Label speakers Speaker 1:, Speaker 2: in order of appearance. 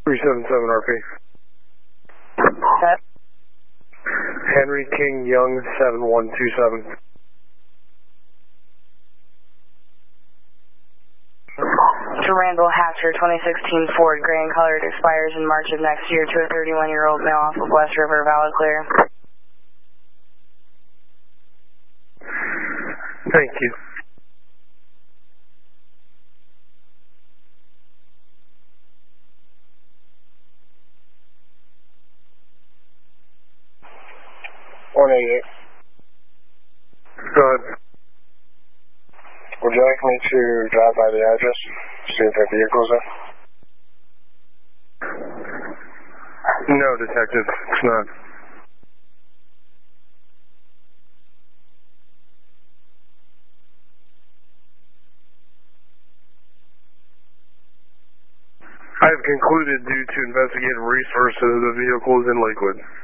Speaker 1: 377 RP.
Speaker 2: Set.
Speaker 1: Henry King Young 7127.
Speaker 2: To Randall Hatcher, 2016 Ford, gray and colored, expires in March of next year to a 31-year-old male off of West River, valid clear.
Speaker 1: Thank you. Go ahead.
Speaker 3: Would you like me to drive by the address, see if the vehicle's there?
Speaker 1: No, Detective, it's not. I have concluded due to investigative resources the vehicle is in Lakewood.